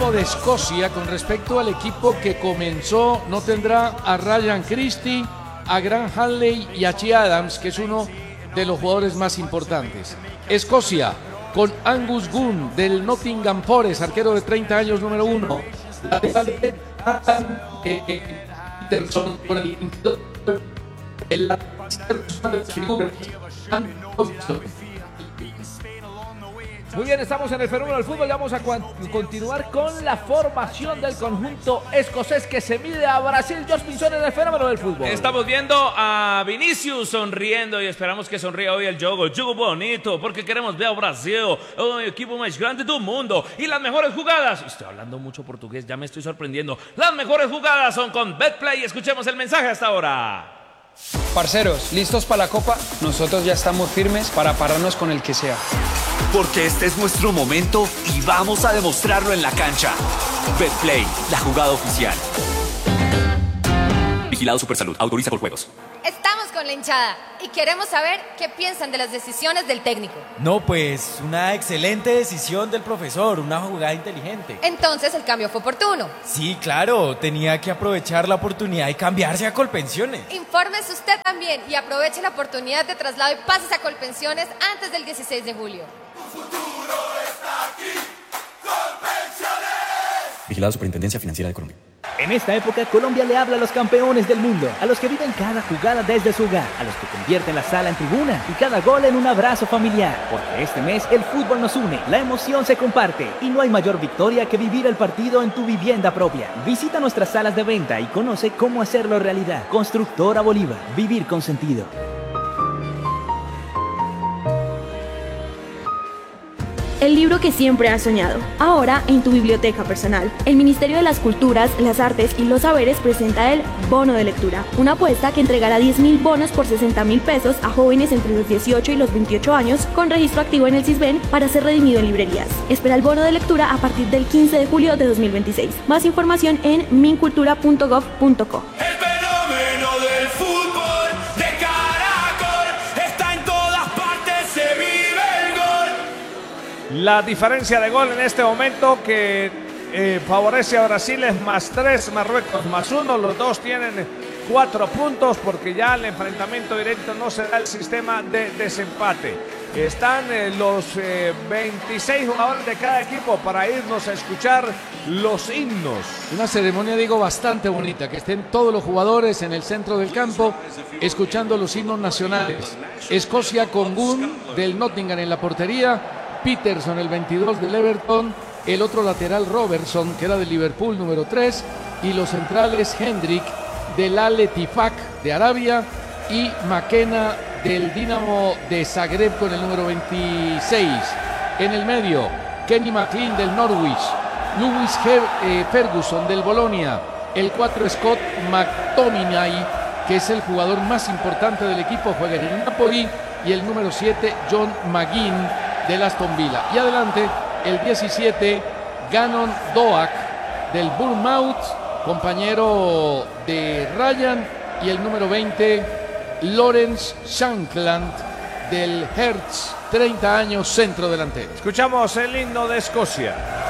equipo de Escocia con respecto al equipo que comenzó. No tendrá a Ryan Christie, a Grant Hanley y a Che Adams, que es uno de los jugadores más importantes. Escocia con Angus Gunn del Nottingham Forest, arquero de 30 años, número 1. Peterson con el Muy bien, estamos en el fenómeno del fútbol y vamos a continuar con la formación del conjunto escocés que se mide a Brasil. Josh Pinzón en el fenómeno del fútbol. Estamos viendo a Vinicius sonriendo y esperamos que sonría hoy el jogo bonito, porque queremos ver a Brasil, el equipo más grande del mundo, y las mejores jugadas. Estoy hablando mucho portugués, ya me estoy sorprendiendo. Las mejores jugadas son con Betplay. Escuchemos el mensaje hasta ahora. Parceros, ¿listos para la Copa? Nosotros ya estamos firmes para pararnos con el que sea. Porque este es nuestro momento y vamos a demostrarlo en la cancha. Betplay, la jugada oficial. Vigilado Supersalud, autoriza por juegos. Estamos con la hinchada y queremos saber qué piensan de las decisiones del técnico. No, pues una excelente decisión del profesor, una jugada inteligente. Entonces el cambio fue oportuno. Sí, claro, tenía que aprovechar la oportunidad y cambiarse a Colpensiones. Infórmese usted también y aproveche la oportunidad de traslado y pases a Colpensiones antes del 16 de julio. Tu futuro está aquí, Colpensiones. Vigilado Superintendencia Financiera de Colombia. En esta época, Colombia le habla a los campeones del mundo, a los que viven cada jugada desde su hogar, a los que convierten la sala en tribuna y cada gol en un abrazo familiar. Porque este mes el fútbol nos une, la emoción se comparte y no hay mayor victoria que vivir el partido en tu vivienda propia. Visita nuestras salas de venta y conoce cómo hacerlo realidad. Constructora Bolívar, vivir con sentido. El libro que siempre has soñado, ahora en tu biblioteca personal. El Ministerio de las Culturas, las Artes y los Saberes presenta el Bono de Lectura, una apuesta que entregará 10.000 bonos por 60.000 pesos a jóvenes entre los 18 y los 28 años con registro activo en el CISBEN para ser redimido en librerías. Espera el bono de lectura a partir del 15 de julio de 2026. Más información en mincultura.gov.co. La diferencia de gol en este momento que favorece a Brasil es +3, Marruecos +1. Los dos tienen 4 puntos porque ya el enfrentamiento directo no será el sistema de desempate. Están los 26 jugadores de cada equipo para irnos a escuchar los himnos. Una ceremonia, digo, bastante bonita, que estén todos los jugadores en el centro del campo escuchando los himnos nacionales. Escocia con Gunn del Nottingham en la portería, Peterson, el 22 del Everton, el otro lateral Robertson, que era del Liverpool, número 3, y los centrales Hendrik del Al Ettifaq de Arabia y McKenna del Dinamo de Zagreb con el número 26. En el medio, Kenny McLean del Norwich, Lewis Ferguson del Bolonia, el 4 Scott McTominay, que es el jugador más importante del equipo, juega en el Napoli, y el número 7 John McGinn del Aston Villa. Y adelante, el 17, Gannon Doak del Bournemouth, compañero de Ryan, y el número 20, Lawrence Shankland del Hearts, 30 años, centro delantero. Escuchamos el himno de Escocia.